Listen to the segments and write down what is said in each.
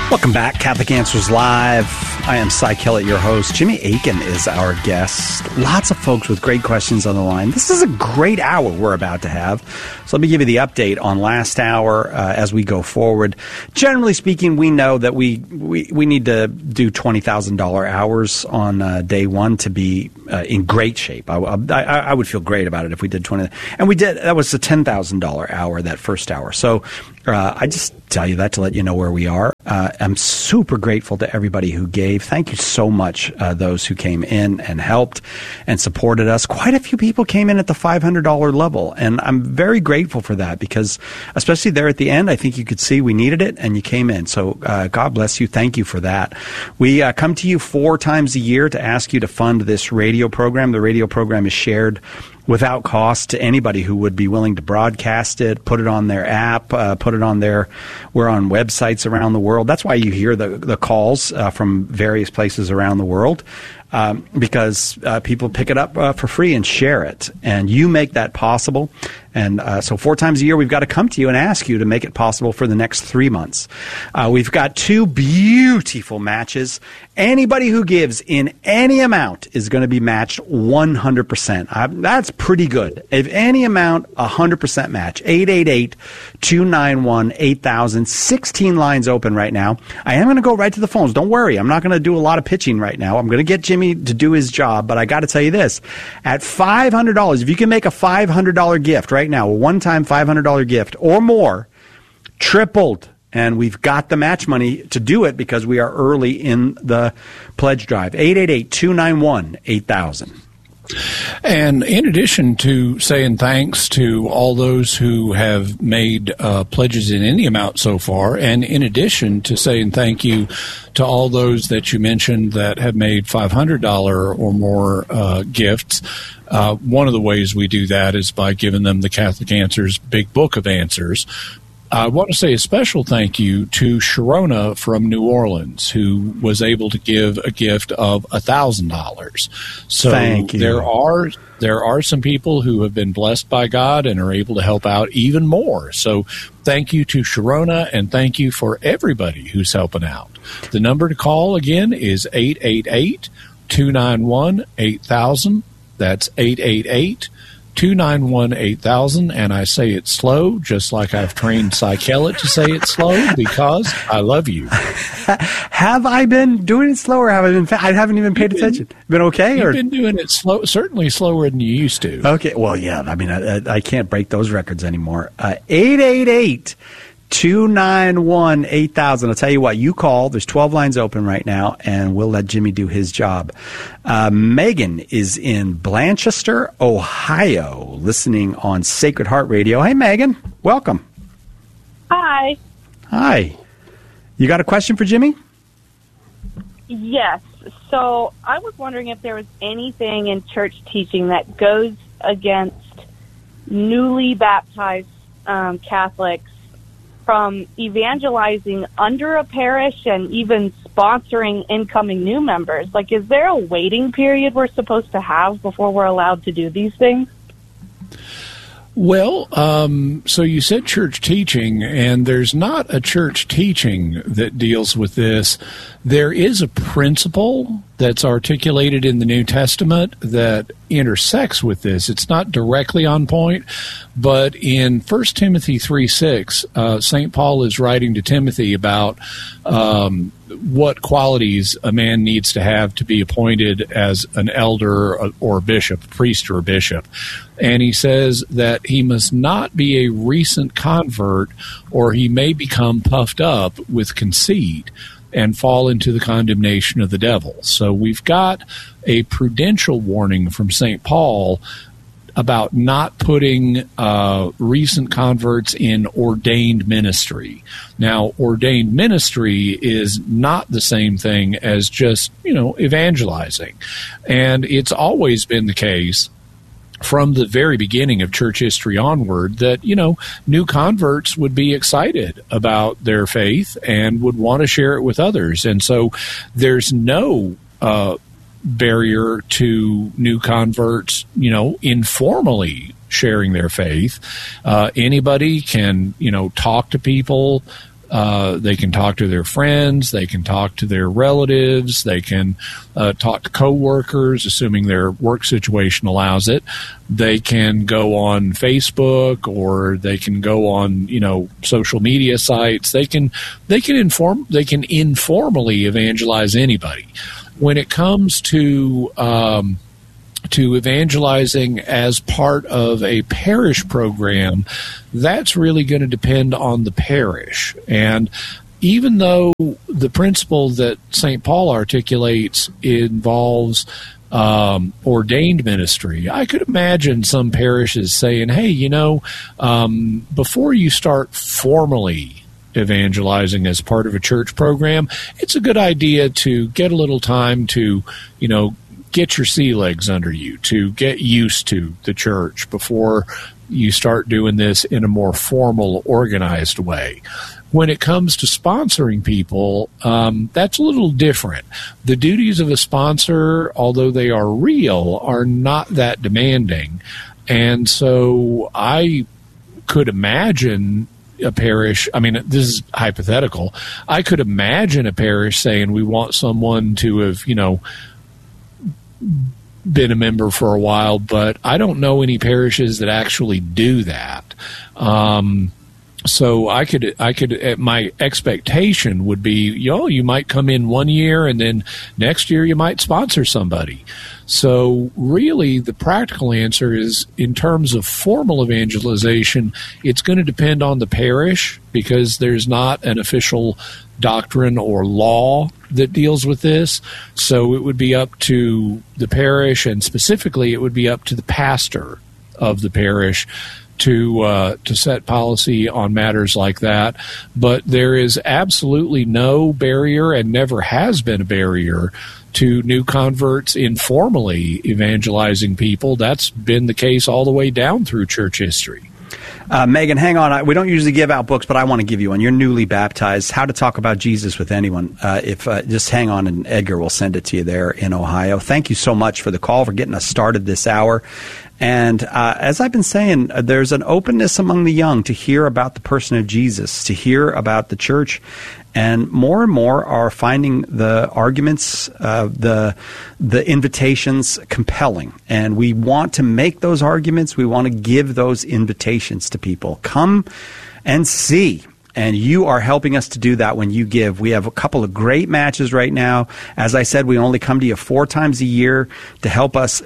Welcome back, Catholic Answers Live. I am Cy Kellett, your host. Jimmy Akin is our guest. Lots of folks with great questions on the line. This is a great hour we're about to have. So let me give you the update on last hour as we go forward. Generally speaking, we know that we need to do $20,000 hours on day one to be in great shape. I would feel great about it if we did 20. And we did. That was the $10,000 hour, that first hour. So I just tell you that to let you know where we are. I'm super grateful to everybody who gave. Thank you so much, those who came in and helped and supported us. Quite a few people came in at the $500 level, and I'm very grateful for that because, especially there at the end, I think you could see we needed it, and you came in. So God bless you. Thank you for that. We come to you 4 times a year to ask you to fund this radio program. The radio program is shared without cost to anybody who would be willing to broadcast it, put it on their app, put it on their, we're on websites around the world. That's why you hear the calls from various places around the world, because people pick it up for free and share it. And you make that possible. And so 4 times a year, we've got to come to you and ask you to make it possible for the next 3 months. We've got 2 beautiful matches. Anybody who gives in any amount is going to be matched 100%. That's pretty good. If any amount, 100% match. 888-291-8000. 16 lines open right now. I am going to go right to the phones. Don't worry. I'm not going to do a lot of pitching right now. I'm going to get Jimmy to do his job, but I got to tell you this. At $500, if you can make a $500 gift right now, a one-time $500 gift or more, tripled. And we've got the match money to do it because we are early in the pledge drive. 888-291-8000. And in addition to saying thanks to all those who have made pledges in any amount so far, and in addition to saying thank you to all those that you mentioned that have made $500 or more gifts, one of the ways we do that is by giving them the Catholic Answers Big Book of Answers. I want to say a special thank you to Sharona from New Orleans, who was able to give a gift of $1,000. So thank you. There are some people who have been blessed by God and are able to help out even more. So thank you to Sharona, and thank you for everybody who's helping out. The number to call again is 888-291-8000. That's 888-291-8000, and I say it slow, just like I've trained Cy Kellett to say it slow, because I love you. Have I been doing it slow, or have I been? I haven't even paid attention. Been okay? You've been doing it slow, certainly slower than you used to. Okay, well, yeah. I mean, I can't break those records anymore. 888-291-8000. I'll tell you what, you call. There's 12 lines open right now, and we'll let Jimmy do his job. Megan is in Blanchester, Ohio, listening on Sacred Heart Radio. Hey, Megan. Welcome. Hi. Hi. You got a question for Jimmy? Yes. So I was wondering if there was anything in church teaching that goes against newly baptized Catholics from evangelizing under a parish and even sponsoring incoming new members. Like, is there a waiting period we're supposed to have before we're allowed to do these things? Well, so you said church teaching, and there's not a church teaching that deals with this. There is a principle that's articulated in the New Testament that intersects with this. It's not directly on point, but in 1 Timothy 3:6, St. Paul is writing to Timothy about what qualities a man needs to have to be appointed as an elder or a bishop, a priest or a bishop. And he says that he must not be a recent convert, or he may become puffed up with conceit and fall into the condemnation of the devil. So we've got a prudential warning from St. Paul about not putting recent converts in ordained ministry. Now, ordained ministry is not the same thing as just, evangelizing. And it's always been the case from the very beginning of church history onward that, new converts would be excited about their faith and would want to share it with others. And so there's no barrier to new converts, informally sharing their faith. Anybody can, talk to people They can talk to their friends. They can talk to their relatives. They can talk to coworkers, assuming their work situation allows it. They can go on Facebook, or they can go on, social media sites. They can informally evangelize anybody. When it comes to evangelizing as part of a parish program, that's really going to depend on the parish. And even though the principle that St. Paul articulates involves ordained ministry, I could imagine some parishes saying, hey, before you start formally evangelizing as part of a church program, it's a good idea to get a little time to, get your sea legs under you, to get used to the church before you start doing this in a more formal, organized way. When it comes to sponsoring people, that's a little different. The duties of a sponsor, although they are real, are not that demanding. And so I could imagine a parish, this is hypothetical, I could imagine a parish saying we want someone to have, been a member for a while, but I don't know any parishes that actually do that. So I could, my expectation would be, you might come in one year and then next year you might sponsor somebody. So really the practical answer is, in terms of formal evangelization, it's going to depend on the parish, because there's not an official doctrine or law that deals with this. So it would be up to the parish, and specifically it would be up to the pastor of the parish to set policy on matters like that. But there is absolutely no barrier, and never has been a barrier, to new converts informally evangelizing people. That's been the case all the way down through church history. Megan, hang on. We don't usually give out books, but I want to give you one. You're newly baptized. How to Talk About Jesus with Anyone. Just hang on, and Edgar will send it to you there in Ohio. Thank you so much for the call, for getting us started this hour. And as I've been saying, there's an openness among the young to hear about the person of Jesus, to hear about the church. And more are finding the arguments, the invitations compelling. And we want to make those arguments. We want to give those invitations to people. Come and see. And you are helping us to do that when you give. We have a couple of great matches right now. As I said, we only come to you 4 times a year to help us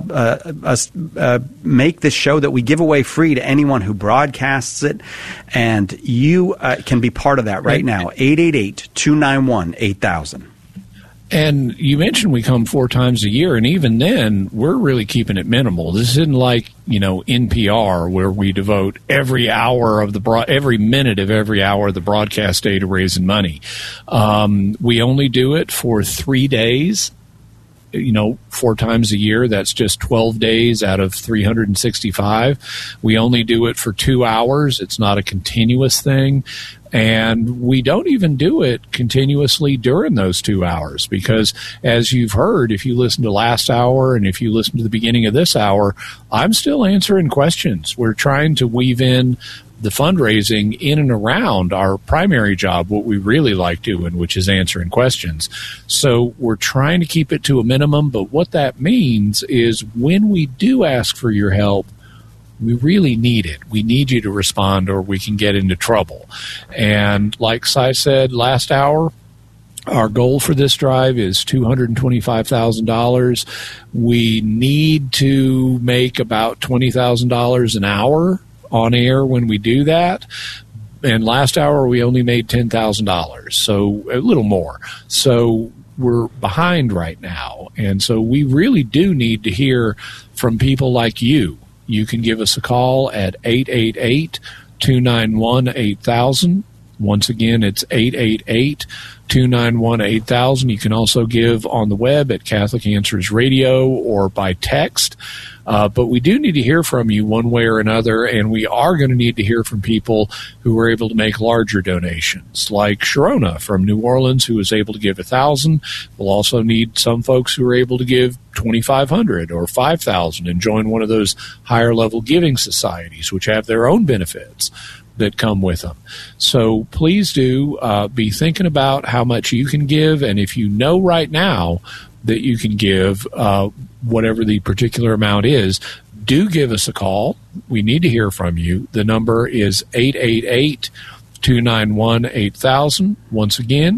make this show that we give away free to anyone who broadcasts it. And you can be part of that right now. 888-291-8000. And you mentioned we come 4 times a year, and even then, we're really keeping it minimal. This isn't like, NPR, where we devote every minute of every hour of the broadcast day to raising money. We only do it for 3 days. 4 times a year. That's just 12 days out of 365. We only do it for 2 hours. It's not a continuous thing. And we don't even do it continuously during those 2 hours, because, as you've heard, if you listen to last hour and if you listen to the beginning of this hour, I'm still answering questions. We're trying to weave in the fundraising in and around our primary job, what we really like doing, which is answering questions. So we're trying to keep it to a minimum, but what that means is when we do ask for your help, we really need it. We need you to respond, or we can get into trouble. And like I said last hour, our goal for this drive is $225,000. We need to make about $20,000 an hour on air when we do that. And last hour we only made $10,000, so a little more. So we're behind right now. And so we really do need to hear from people like you. You can give us a call at 888-291-8000. Once again, it's 888-291-8000. You can also give on the web at Catholic Answers Radio or by text. But we do need to hear from you one way or another, and we are going to need to hear from people who are able to make larger donations, like Sharona from New Orleans, who was able to give $1,000. We'll also need some folks who are able to give $2,500 or $5,000 and join one of those higher level giving societies, which have their own benefits. that come with them. So please do be thinking about how much you can give, and if you know right now that you can give whatever the particular amount is, do give us a call. We need to hear from you. The number is 888-291-8000. Once again,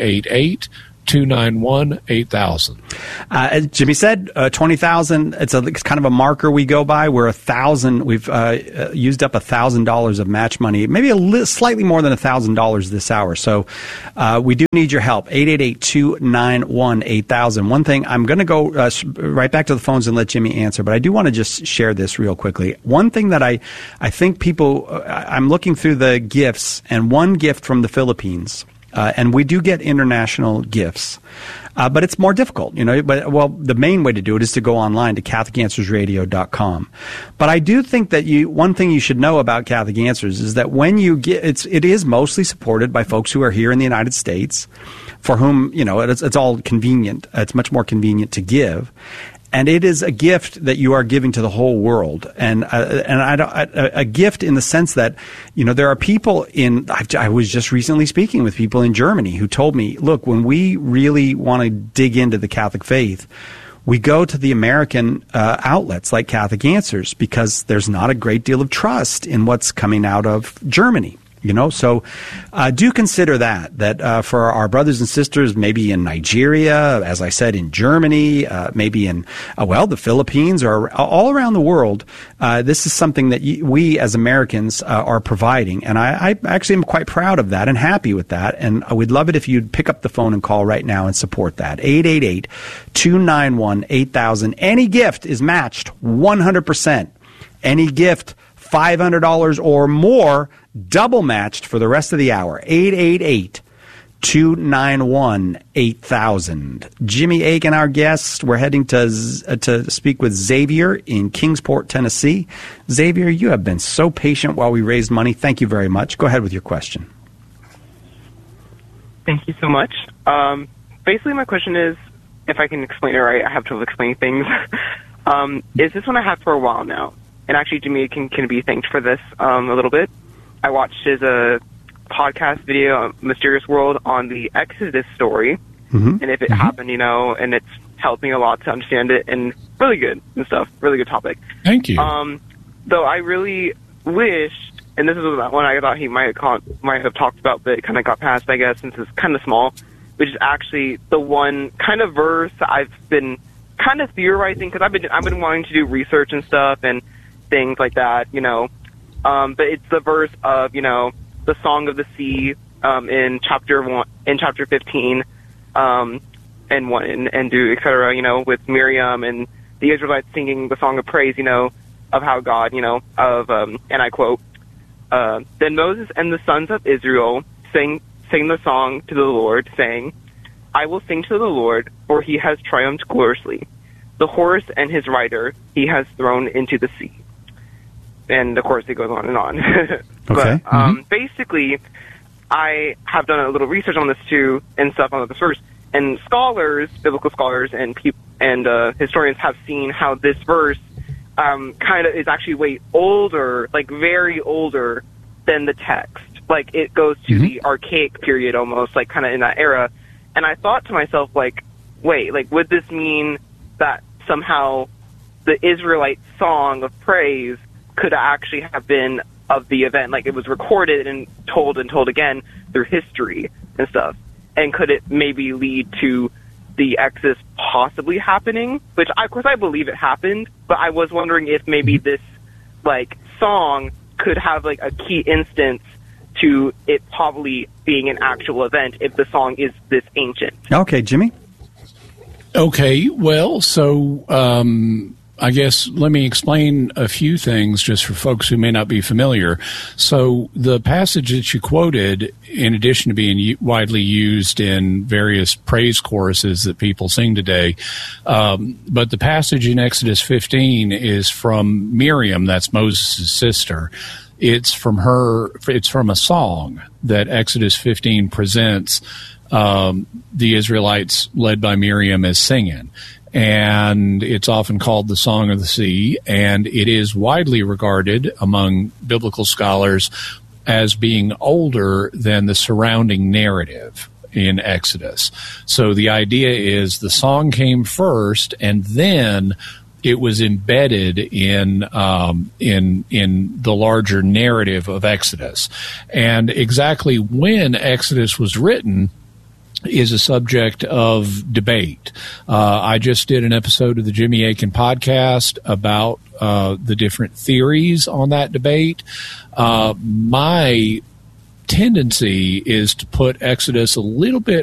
888-291-8000. As Jimmy said, 20,000. It's kind of a marker we go by. We're 1,000. We've used up $1,000 of match money, maybe slightly more than $1,000 this hour. So we do need your help. 888-291-8000. One thing, I'm going to go right back to the phones and let Jimmy answer, but I do want to just share this real quickly. One thing that I think people, I'm looking through the gifts, and one gift from the Philippines. And we do get international gifts, but it's more difficult, But the main way to do it is to go online to CatholicAnswersRadio.com. But I do think that one thing you should know about Catholic Answers is that when you get it is mostly supported by folks who are here in the United States, for whom it's all convenient. It's much more convenient to give. And it is a gift that you are giving to the whole world, and a gift in the sense that there are people I was just recently speaking with people in Germany who told me, look, when we really want to dig into the Catholic faith, we go to the American outlets like Catholic Answers because there's not a great deal of trust in what's coming out of Germany. So do consider that for our brothers and sisters, maybe in Nigeria, as I said, in Germany, maybe in, the Philippines, or all around the world, this is something that we as Americans are providing. And I actually am quite proud of that and happy with that. And we'd love it if you'd pick up the phone and call right now and support that. 888-291-8000. Any gift is matched 100%. Any gift, $500 or more, double matched for the rest of the hour. 888-291-8000. Jimmy Akin, our guest. We're heading to speak with Xavier in Kingsport, Tennessee. Xavier, you have been so patient while we raised money. Thank you very much. Go ahead with your question. Thank you so much. Basically, my question is, if I can explain it right, I have trouble explaining things. Is this one I have for a while now? And actually, Jimmy can be thanked for this a little bit. I watched his podcast video, Mysterious World, on the Exodus story, and if it happened, and it's helped me a lot to understand it, and really good and stuff, really good topic. Thank you. Though I really wished, and this is one I thought he might have talked about, but it kind of got past, I guess, since it's kind of small, which is actually the one kind of verse I've been kind of theorizing, because I've been wanting to do research and stuff and things like that, but it's the verse of, the Song of the Sea in chapter 15, and 1 and 2, etc. With Miriam and the Israelites singing the song of praise, of how God, and I quote, "Then Moses and the sons of Israel sang the song to the Lord, saying, I will sing to the Lord, for he has triumphed gloriously. The horse and his rider he has thrown into the sea." And, of course, it goes on and on. Okay. But basically, I have done a little research on this, too, and stuff on this verse. And scholars, biblical scholars, and historians have seen how this verse kind of is actually way older, like very older than the text. Like, it goes to the archaic period almost, like kind of in that era. And I thought to myself, like, wait, like, would this mean that somehow the Israelite song of praise could actually have been of the event, like it was recorded and told again through history and stuff? And could it maybe lead to the Exodus possibly happening? Which, of course, I believe it happened, but I was wondering if maybe this, like, song could have, like, a key instance to it probably being an actual event if the song is this ancient. Okay, Jimmy? Okay, well, so I guess let me explain a few things just for folks who may not be familiar. So the passage that you quoted, in addition to being widely used in various praise choruses that people sing today, but the passage in Exodus 15 is from Miriam, that's Moses' sister. It's from a song that Exodus 15 presents the Israelites, led by Miriam, as singing. And it's often called the Song of the Sea, and it is widely regarded among biblical scholars as being older than the surrounding narrative in Exodus. So the idea is the song came first, and then it was embedded in the larger narrative of Exodus. And exactly when Exodus was written is a subject of debate. I just did an episode of the Jimmy Akin podcast about the different theories on that debate. My tendency is to put Exodus a little bit